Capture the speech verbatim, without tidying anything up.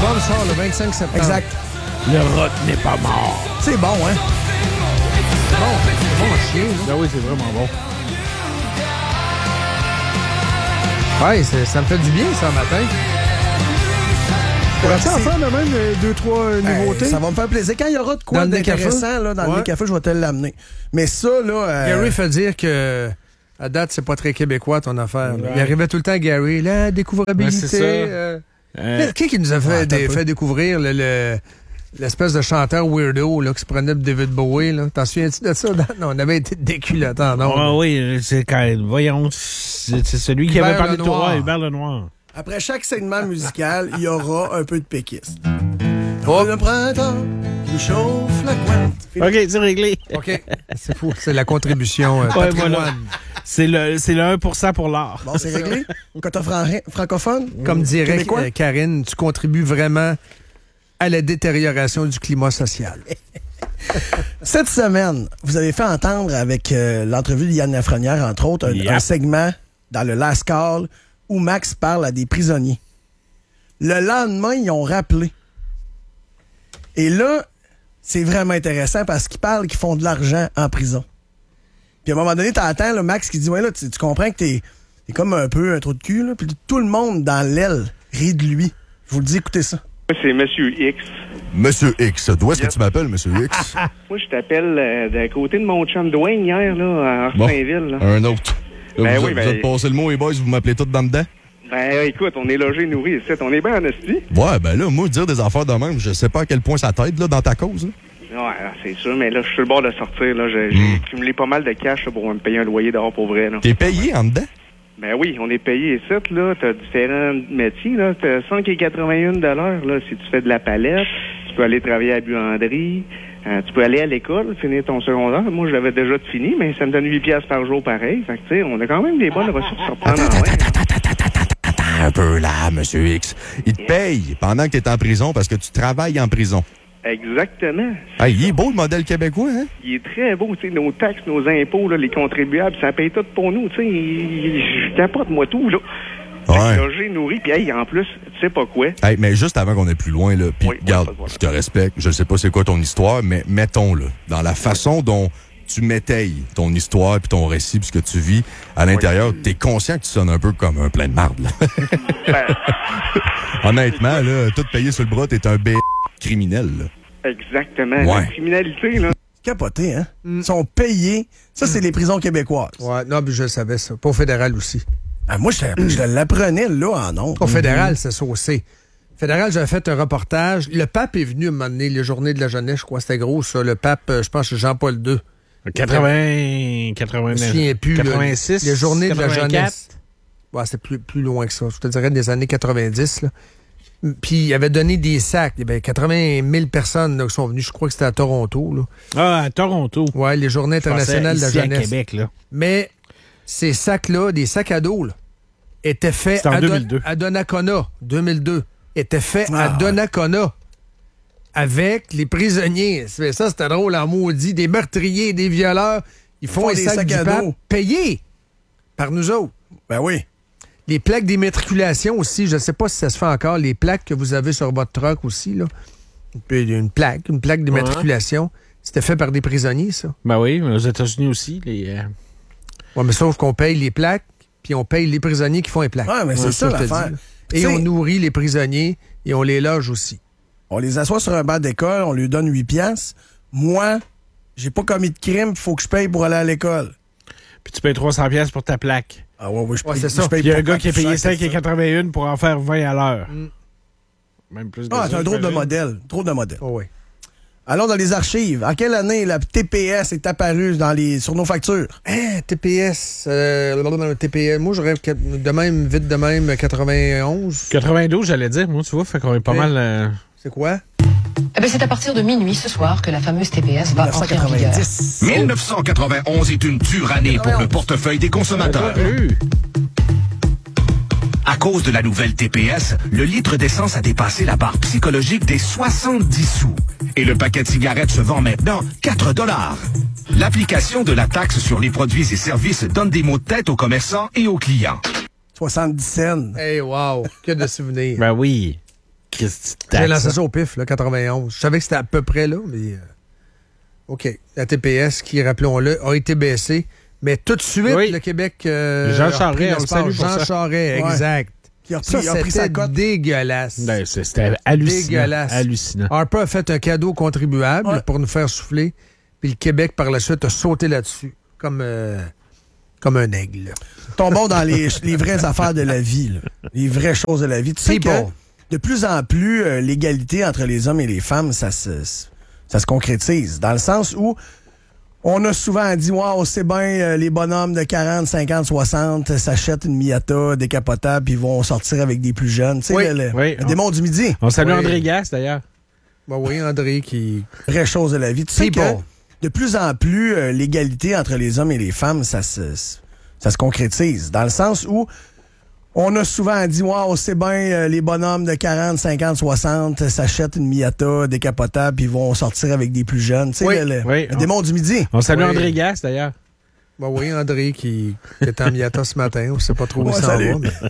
L'album sort le vingt-cinq septembre. Exact. Le rock n'est pas mort. C'est bon, hein? Bon, c'est bon à chier, là. Ben oui, c'est vraiment bon. Ouais, c'est- ça me fait du bien, ça, le matin. Pourrais-tu en faire de même euh, deux, trois euh, nouveautés? Euh, ça va me faire plaisir. Quand il y aura de quoi Dans le d'intéressant là, dans Ouais. le café, je vais te l'amener. Mais ça, là... euh, Gary fait dire que à date, c'est pas très québécois, ton affaire. là. Il arrivait tout le temps, Gary, la découvrabilité. Ouais, c'est ça. euh, Euh, Qui qui nous a fait, Ouais, attends des- un peu. fait découvrir le, le- l'espèce de chanteur weirdo là, qui se prenait pour David Bowie? Là? T'en souviens-tu de ça? Non, on avait été déculottant. Non, Ah oui, c'est quand... Voyons, c'est c'est celui qui Hubert avait parlé de Lenoir. toi, Hubert Lenoir. Après chaque segment musical, il y aura un peu de péquiste. Oh. Le printemps nous chauffe la couette. OK, c'est réglé. OK. C'est fou. C'est la contribution euh, Ouais, patrimoine. voilà. C'est le, c'est le un pour cent pour l'art. Bon, c'est réglé? Quand t'as fran- francophone? Comme dirait Québécois? euh, Karine, tu contribues vraiment à la détérioration du climat social. Cette semaine, vous avez fait entendre avec euh, l'entrevue de Yann Lafrenière, entre autres, un, Yep. un segment dans le Last Call où Max parle à des prisonniers. Le lendemain, ils ont rappelé. Et là, c'est vraiment intéressant parce qu'ils parlent qu'ils font de l'argent en prison. Puis à un moment donné, t'entends là, Max qui dit, ouais, là, tu, tu comprends que t'es, t'es comme un peu un trou de cul, là. Puis tout le monde dans l'aile rit de lui. Je vous le dis, écoutez ça. C'est Monsieur X. Monsieur X, d'où est-ce que tu m'appelles, Monsieur X? Moi, je t'appelle euh, d'un côté de mon chum Dwayne hier, là, à Bon, Orsainville. Là. un autre. Là, Ben vous, oui, vous ben- êtes passé le mot, les boys, vous m'appelez tous dans dedans? Ben, écoute, on est logé, nourri ici. On est bien en esti. Ouais, ben là, moi, dire des affaires de même, je sais pas à quel point ça t'aide, là, dans ta cause, là. Ouais, c'est sûr, mais là, je suis sur le bord de sortir. Là. J'ai, j'ai cumulé pas mal de cash là, pour me payer un loyer dehors pour vrai. Là. T'es payé en dedans? Ben oui, on est payé ici, là. T'as différents métiers, là. T'as cinq virgule quatre-vingt-un de l'heure, là, si tu fais de la palette. Tu peux aller travailler à la buanderie. Euh, tu peux aller à l'école, finir ton secondaire. Moi, je l'avais déjà fini, mais ça me donne huit piastres par jour pareil. Fait que, tu sais, on a quand même des bonnes ressources à prendre en main. Un peu là, Monsieur X. Il te paye pendant que t'es en prison parce que tu travailles en prison. Exactement. Ah, il est beau, le modèle québécois, hein? Il est très beau, tu sais, nos taxes, nos impôts, là, les contribuables, ça paye tout pour nous, tu sais. il- Je capote, moi, tout, là. Ouais. Logé, nourri, puis hey, en plus, tu sais pas quoi. Hey, mais juste avant qu'on aille plus loin, là, puis Oui, regarde, oui, voilà. je te respecte, je sais pas c'est quoi ton histoire, mais mettons, là, dans la façon dont tu m'étayes ton histoire puis ton récit puis ce que tu vis à l'intérieur, t'es conscient que tu sonnes un peu comme un plein de marde, là. Ben, Honnêtement, là, tout payé sur le bras, t'es un B criminel, là. exactement. Ouais. La criminalité, là. Capoté, hein? Ils sont payés. Ça, c'est les prisons québécoises. Ouais, non, mais je le savais, ça. Pas au fédéral aussi. Ah, moi, je, je l'apprenais là en ondes. Au fédéral, c'est saucé. Fédéral, j'avais fait un reportage. Le pape est venu à un moment donné, les journées de la jeunesse, je crois, c'était gros, ça. Le pape, euh, je pense que c'est Jean-Paul deux. quatre-vingts, Je quatre-vingt, me souviens plus. là. quatre-vingt-six, Les journées de la quatre-vingt-quatre. jeunesse. Ouais, c'est plus, plus loin que ça. Je te dirais des années quatre-vingt-dix. Là. Puis il avait donné des sacs. Il y avait quatre-vingt mille personnes là, qui sont venues. Je crois que c'était à Toronto. Là. Ah, à Toronto. Ouais, les journées Je pensais internationales de la ici à jeunesse. Québec, là. Mais ces sacs-là, des sacs à dos, là, étaient faits C'était en à, Don- deux mille deux. à Donnacona, deux mille deux. Étaient faits Ah, à ouais. Donnacona avec les prisonniers. C'est- Ça, c'était drôle en maudit. Des meurtriers, des violeurs. Ils font font les des sacs, sacs du à pape dos. payés par nous autres. Ben oui. Les plaques d'immatriculation aussi, je ne sais pas si ça se fait encore, les plaques que vous avez sur votre truck aussi, là. Puis une plaque, une plaque d'immatriculation. C'était fait par des prisonniers, ça. Ben oui, mais aux États-Unis aussi, les... euh, Ouais, mais sauf qu'on paye les plaques, puis on paye les prisonniers qui font les plaques. Ouais, mais c'est Ouais, ça je te l'affaire. dis. Puis Et tu sais- on nourrit les prisonniers et on les loge aussi. On les assoit sur un banc d'école, on lui donne huit piastres. Moi, j'ai pas commis de crime, il faut que je paye pour aller à l'école. Puis tu payes trois cents piastres pour ta plaque. Ah ouais, oui, je Ouais, paye, c'est ça. je paye Puis il y a pas un gars qui a plus payé cher que cinq ça. quatre-vingt-un pour en faire vingt à l'heure. Mm. Même plus que Ah, ça, c'est un drôle de j'imagine. modèle. Drôle de modèle. Oh oui. Allons dans les archives. En quelle année la T P S est apparue dans les, sur nos factures? Hein, T P S, euh, T P S, moi j'aurais que- de même, vite de même, quatre-vingt-onze. quatre-vingt-douze, j'allais dire, moi, tu vois, fait qu'on est pas Oui. mal... euh, C'est quoi? Eh ben, c'est à partir de minuit ce soir que la fameuse T P S va entrer en vigueur. dix-neuf cent quatre-vingt-dix. mille neuf cent quatre-vingt-onze est une dure année pour le portefeuille des consommateurs. euh, À cause de la nouvelle T P S, le litre d'essence a dépassé la barre psychologique des soixante-dix sous. Et le paquet de cigarettes se vend maintenant quatre dollars. L'application de la taxe sur les produits et services donne des maux de tête aux commerçants et aux clients. soixante-dix cents. Hey, wow, que de souvenirs. Ben oui. Christy de J'ai taxe, lancé ça. ça au pif, là, quatre-vingt-onze. Je savais que c'était à peu près là, mais... euh, OK. La T P S, qui, rappelons-le, a été baissée. Mais tout de suite, Oui. le Québec... euh, Jean a repris Charest, on le l'espace. salue pour Jean ça. Charest, Ouais. exact. Qui a repris, Ça, il a repris sa c'était cote. dégueulasse. Ben, c'est- c'était hallucinant. Dégueulasse. Hallucinant. Harper a fait un cadeau aux contribuables Ouais. pour nous faire souffler. Puis le Québec, par la suite, a sauté là-dessus. Comme, euh, comme un aigle. Tombons dans les, les vraies affaires de la vie, là. Les vraies choses de la vie. Tu sais que People. de plus en plus, euh, l'égalité entre les hommes et les femmes, ça se, ça se concrétise. Dans le sens où on a souvent dit, wow, c'est bien, euh, les bonhommes de quarante, cinquante, soixante s'achètent une Miata décapotable puis ils vont sortir avec des plus jeunes. Tu sais, Oui. le, le- Oui. le démon du midi. On salue Oui. André Gas, d'ailleurs. Ben oui, André qui... Vraie chose de la vie. Tu sais que People. de plus en plus, euh, l'égalité entre les hommes et les femmes, ça se, ça se concrétise. Dans le sens où on a souvent dit, wow, c'est bien, euh, les bonhommes de quarante, cinquante, soixante s'achètent une Miata décapotable puis ils vont sortir avec des plus jeunes. Tu sais, Oui. le, le- Oui. le démon du midi. On salue Oui. André Gas, d'ailleurs. Ben oui, André qui, qui est en Miata ce matin. On ne sait pas trop où Ouais, il s'en salut. va. Mais...